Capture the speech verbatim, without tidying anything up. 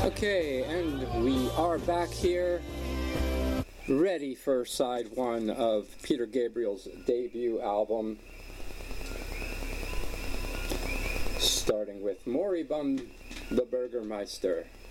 Okay, and we are back here, ready for side one of Peter Gabriel's debut album, starting with Moribund the Burgermeister.